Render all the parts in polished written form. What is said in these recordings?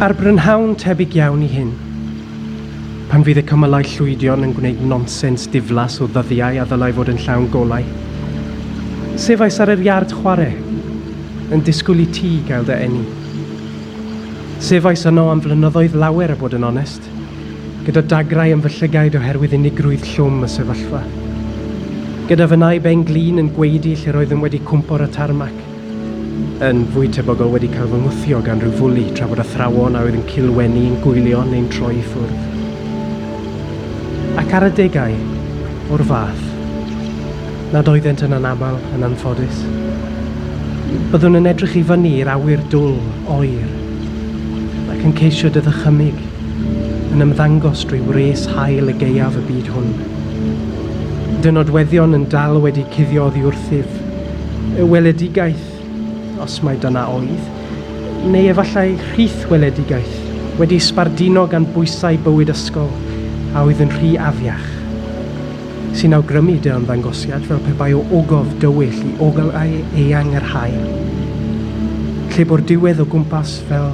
Ar brynhawn tebyg iawn I hyn, pan fydd y cymylau llwydion yn gwneud nonsens diflas o ddyddiau a ddylai fod yn llawn golau, sefais ar yr iard chwarae, yn disgwyl I ti gael dy eni. Sefais yno am flynyddoedd lawer a bod yn onest, gyda dagrau am fy llygaid oherwydd unigrwydd llwm y sefyllfa. Gyda fy nai ben glin yn gweidi lle roedd yn wedi cwmpo'r y tarmac, yn fwy tebygol wedi cael fy ngwthio gan rhyw fwli tra bod athrawon a oedd yn cilwennu yn gwylio neu'n troi I ffwrdd. Ac ar y degau, o'r fath, nad oeddent yn anaml yn anffodus. Byddwn yn edrych I fyny i'r awyr dwl, oer, ac yn ceisio dy ddychymyg, yn ymddangos drwy wres hael y geiaf y byd hwn. Dy nodweddion yn dal wedi cuddio oddi wrthyf, y weledigaeth, os mai dyna oedd, neu efallai rhith weledigaeth, wedi sbarduno gan bwysau bywyd ysgol a oedd yn rhy afiach, sy'n awgrymu dy ymddangosiad fel pe bai o ogof dywyll I ogolau eang yr hael, lle bo'r diwedd o gwmpas fel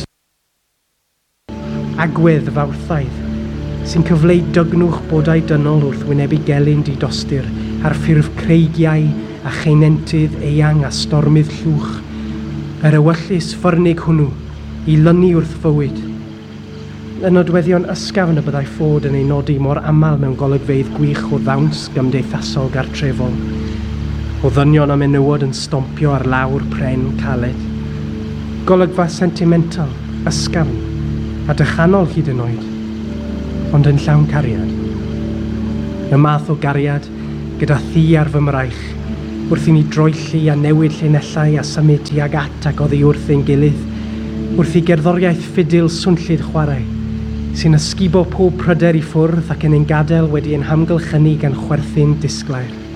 agwedd fawrthaidd, sy'n cyfleu dygnwch bodau dynol wrth wynebu gelyn didostir ar ffurf creigiau a cheinentydd eang a stormydd llwch, yr ewyllus ffyrnig hwnnw I lynu wrth fywyd. Y nodweddion ysgafn y byddai ffod yn ei nodi mor aml mewn golygfeydd gwych o ddawns gymdeithasol gartrefol, o ddynion a menywod yn stompio ar lawr pren caled. Golygfa sentimental, ysgafn, a dychanol hyd yn oed, ond yn llawn cariad. Y math o gariad gyda thi ar fy mraich, wrth I ni droelli a newid llinellau a symud tuag at ac oddi wrth ein gilydd, wrth I gerddoriaeth ffidil swnllydd chwarae, sy'n ysgubo pob pryder I ffwrdd ac yn ein gadael wedi ein hamgylchynu gan chwerthin disglair.